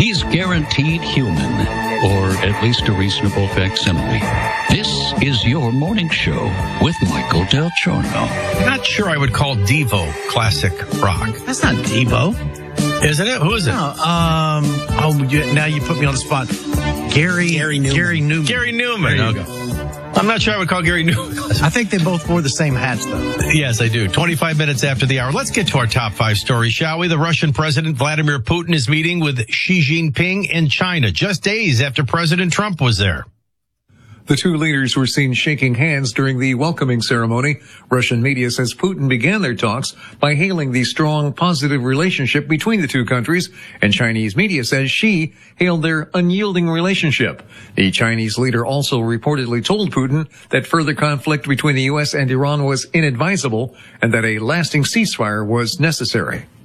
He's guaranteed human, or at least a reasonable facsimile. This is your morning show with Michael Del Giorno. Not sure I would call Devo classic rock. That's not Devo. Isn't it? Who is it? No, now you put me on the spot. Gary Newman. Gary Newman. There you Okay. go. I'm not sure I would call Gary Newman. I think they both wore the same hats, though. Yes, I do. 25 minutes after the hour. Let's get to our top 5 stories, shall we? The Russian President Vladimir Putin is meeting with Xi Jinping in China just days after President Trump was there. The two leaders were seen shaking hands during the welcoming ceremony. Russian media says Putin began their talks by hailing the strong, positive relationship between the two countries, and Chinese media says Xi hailed their unyielding relationship. The Chinese leader also reportedly told Putin that further conflict between the U.S. and Iran was inadvisable and that a lasting ceasefire was necessary.